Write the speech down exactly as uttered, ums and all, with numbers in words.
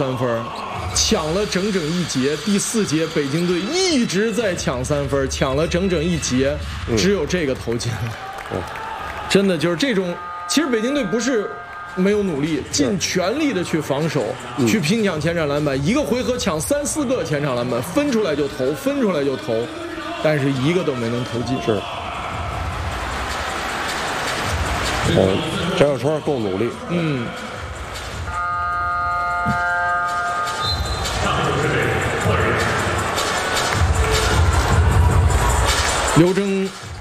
三分，抢了整整一节。第四节北京队一直在抢三分，抢了整整一节，只有这个投进了。 嗯， 真的就是这种。其实北京队不是没有努力，尽全力的去防守， 嗯、 去拼抢前场篮板，一个回合抢三四个前场篮板，分出来就投，分出来就投，但是一个都没能投进。 是。嗯，张小川够努力。 嗯。刘铮